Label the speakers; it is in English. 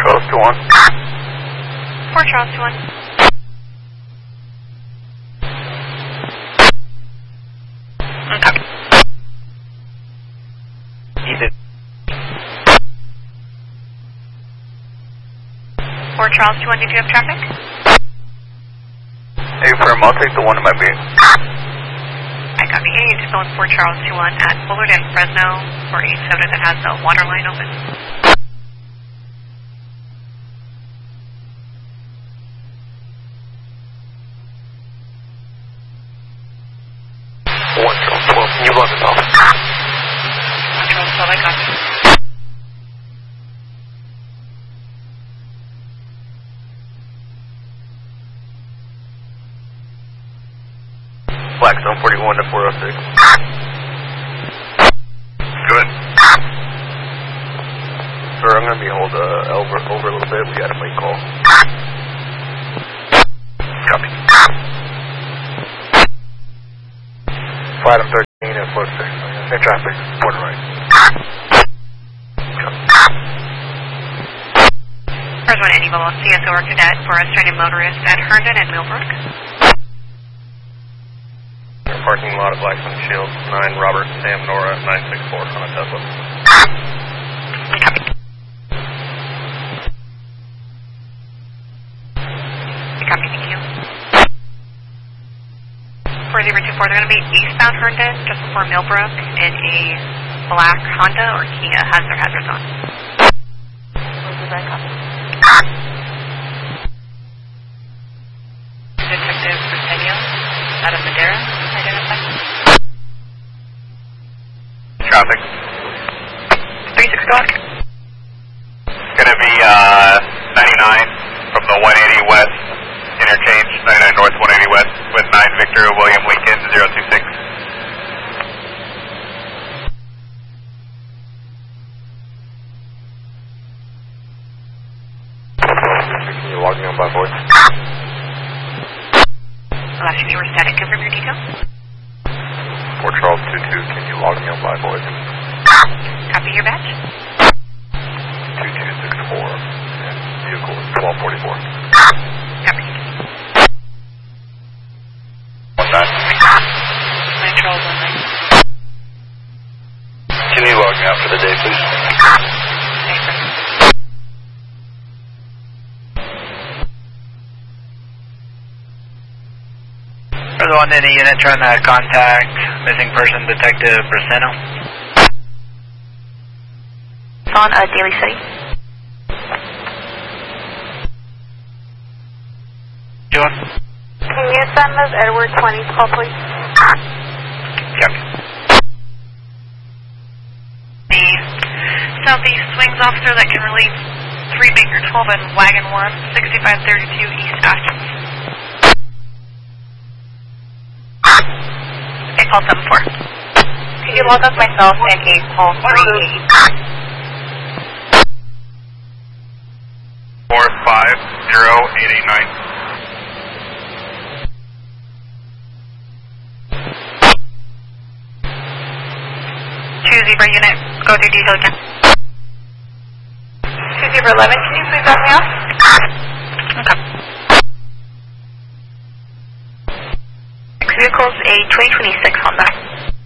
Speaker 1: Charles 2-1.
Speaker 2: 4 Charles 2-1. Okay.
Speaker 1: Ethan.
Speaker 2: 4 Charles 2-1, did you have traffic?
Speaker 1: Hey, firm, I'll take the one in my being.
Speaker 2: I copy. You just on 4 Charles 2-1 at Bullard and Fresno for a soda that has the water line open.
Speaker 1: 1 Charles 12, can you log us off?
Speaker 2: 1 Charles 12, I copy.
Speaker 1: Blackstone 41 to 406. Good. Sir, I'm going to be hold over a little bit. We got a late call. Copy. Flight 13 at 46. Same traffic. Port right.
Speaker 2: First one, Annie Bubble, CSO or cadet for a stranded motorist at Herndon and Millbrook.
Speaker 1: Parking lot of Blackstone Shields, 9 Robert Sam Nora 964 on a Tesla.
Speaker 2: Copy. Copy, thank you. 4024, they're going to be eastbound Herndon just before Millbrook in a black Honda or Kia has their hazards on. What was that copy? Detective Britannia out of Madera.
Speaker 1: Traffic.
Speaker 2: 36 o'clock.
Speaker 1: Gonna be 99 from the 180 West interchange, 99 North 180 West with 9 Victor William Lincoln 026. Can you log me on by voice?
Speaker 2: Last you were static. Confirm your details.
Speaker 1: 4 Charles 22, can you log me on by voice?
Speaker 2: Copy your badge.
Speaker 1: 2264, and vehicle is 1244.
Speaker 2: Copy.
Speaker 1: What's that?
Speaker 2: 9 Charles 19.
Speaker 1: Can you log me out for the day, please?
Speaker 3: For the one in the unit trying to contact missing person Detective Braceno.
Speaker 2: On a Daily City.
Speaker 3: John?
Speaker 4: Can you send us Edward 20 call, please?
Speaker 3: Yep.
Speaker 2: The Southeast Swings officer that can relieve 3 Baker 12 and Wagon 1, 6532 East Ashton. 8 call 74. Could you log us myself and 8 call 38?
Speaker 1: 450889.
Speaker 2: Zebra unit, go through detail again. 2 Zebra 11, can you please drop me off? Okay. Next vehicle's a 2026 Honda.